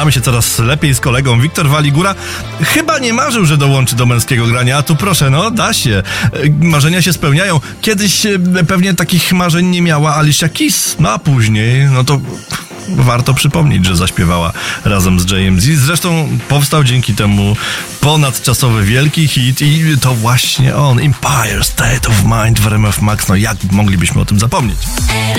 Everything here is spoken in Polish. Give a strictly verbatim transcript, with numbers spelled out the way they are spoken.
Mamy się coraz lepiej z kolegą. Wiktor Waligura chyba nie marzył, że dołączy do męskiego grania, a tu proszę, no da się. Marzenia się spełniają. Kiedyś pewnie takich marzeń nie miała Alicia Keys, no a później, no to warto przypomnieć, że zaśpiewała razem z J M Z. Zresztą powstał dzięki temu ponadczasowy wielki hit i to właśnie on, Empire State of Mind w R M F Max. No jak moglibyśmy o tym zapomnieć?